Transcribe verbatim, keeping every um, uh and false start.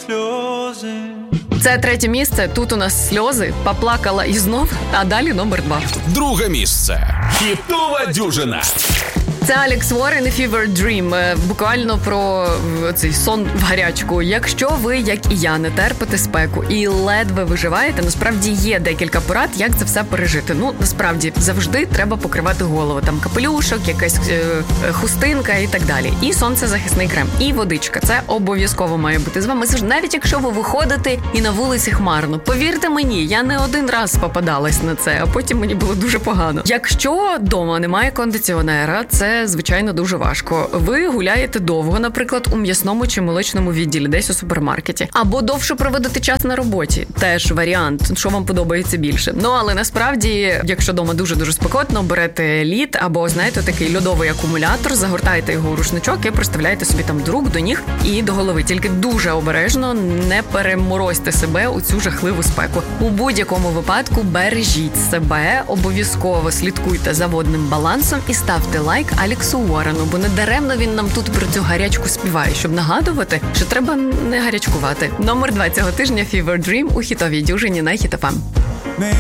сльози. Це третє місце, тут у нас сльози, поплакала і знов, а далі номер два. Друге місце. Хітова дюжина. Це Алекс Уоррен і Fever Dream. Буквально про цей сон в гарячку. Якщо ви, як і я, не терпите спеку і ледве виживаєте, насправді є декілька порад, як це все пережити. Ну, насправді, завжди треба покривати голову. Там капелюшок, якась е, хустинка і так далі. І сонцезахисний крем, і водичка. Це обов'язково має бути з вами. Навіть якщо ви виходите і на вулиці хмарно. Повірте мені, я не один раз попадалась на це, а потім мені було дуже погано. Якщо вдома немає кондиціонера, це звичайно, дуже важко. Ви гуляєте довго, наприклад, у м'ясному чи молочному відділі, десь у супермаркеті. Або довше проводити час на роботі. Теж варіант, що вам подобається більше. Ну, але насправді, якщо вдома дуже-дуже спекотно, берете лід або, знаєте, такий льодовий акумулятор, загортаєте його у рушничок і приставляєте собі там до рук, до ніг і до голови. Тільки дуже обережно не переморозьте себе у цю жахливу спеку. У будь-якому випадку бережіть себе, обов'язково слідкуйте за водним балансом і ставте лайк Алексу Уоррену, бо не даремно він нам тут про цю гарячку співає, щоб нагадувати, що треба не гарячкувати. Номер два цього тижня Fever Dream у хітовій дюжині на Хіт еф ем.